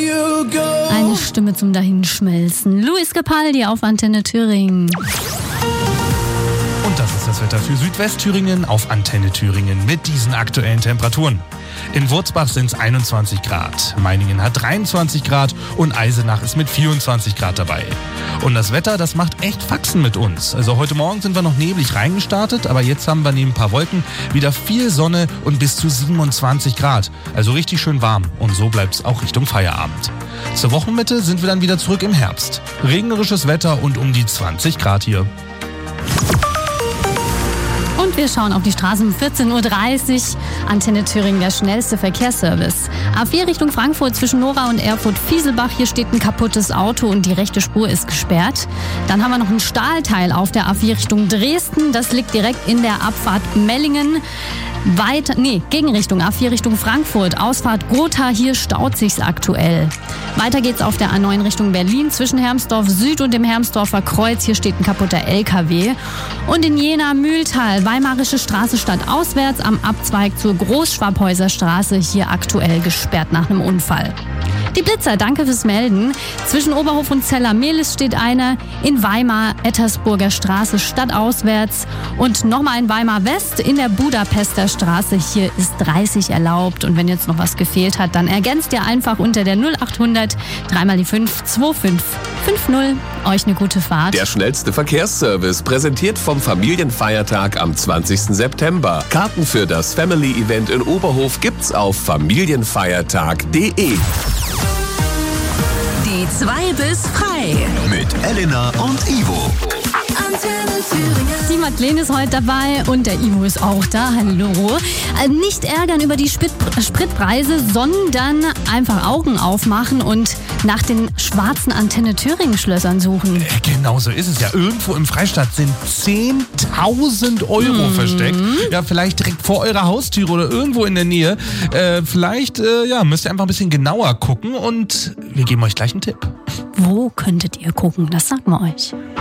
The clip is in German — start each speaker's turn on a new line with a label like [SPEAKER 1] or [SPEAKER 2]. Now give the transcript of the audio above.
[SPEAKER 1] you go.
[SPEAKER 2] Eine Stimme zum Dahinschmelzen. Luis Capaldi auf Antenne Thüringen.
[SPEAKER 3] Und das ist das Wetter für Südwestthüringen auf Antenne Thüringen mit diesen aktuellen Temperaturen. In Wurzbach sind es 21 Grad, Meiningen hat 23 Grad und Eisenach ist mit 24 Grad dabei. Und das Wetter, das macht echt Faxen mit uns. Also heute Morgen sind wir noch neblig reingestartet, aber jetzt haben wir neben ein paar Wolken wieder viel Sonne und bis zu 27 Grad. Also richtig schön warm und so bleibt es auch Richtung Feierabend. Zur Wochenmitte sind wir dann wieder zurück im Herbst. Regnerisches Wetter und um die 20 Grad hier.
[SPEAKER 2] Und wir schauen auf die Straßen um 14.30 Uhr. Antenne Thüringen, der schnellste Verkehrsservice. A4 Richtung Frankfurt zwischen Nora und Erfurt-Fieselbach. Hier steht ein kaputtes Auto und die rechte Spur ist gesperrt. Dann haben wir noch ein Stahlteil auf der A4 Richtung Dresden. Das liegt direkt in der Abfahrt Mellingen. Gegenrichtung A4 Richtung Frankfurt. Ausfahrt Gotha, hier staut sich's aktuell. Weiter geht's auf der A9 Richtung Berlin zwischen Hermsdorf Süd und dem Hermsdorfer Kreuz. Hier steht ein kaputter LKW. Und in Jena-Mühltal, Weimarische Straße stadtauswärts am Abzweig zur Großschwabhäuser Straße. Hier aktuell gesperrt nach einem Unfall. Die Blitzer, danke fürs Melden. Zwischen Oberhof und Zeller-Mehlis steht einer. In Weimar, Ettersburger Straße stadtauswärts. Und nochmal in Weimar West in der Budapester Straße. Hier ist 30 erlaubt. Und wenn jetzt noch was gefehlt hat, dann ergänzt ihr einfach unter der 0800 3 die 5 2550. Euch eine gute Fahrt.
[SPEAKER 4] Der schnellste Verkehrsservice, präsentiert vom Familienfeiertag am 20. September. Karten für das Family-Event in Oberhof gibt's auf familienfeiertag.de.
[SPEAKER 5] Die 2 bis frei.
[SPEAKER 6] Mit Elena und Ivo.
[SPEAKER 2] Die Madeleine ist heute dabei und der Ivo ist auch da. Hallo. Nicht ärgern über die Spritpreise, sondern einfach Augen aufmachen und nach den schwarzen Antenne Thüringen-Schlössern suchen.
[SPEAKER 3] Genau so ist es ja. Irgendwo im Freistaat sind 10.000 Euro versteckt. Ja, vielleicht direkt vor eurer Haustüre oder irgendwo in der Nähe. Vielleicht müsst ihr einfach ein bisschen genauer gucken und wir geben euch gleich einen Tipp.
[SPEAKER 2] Wo könntet ihr gucken? Das sagen wir euch.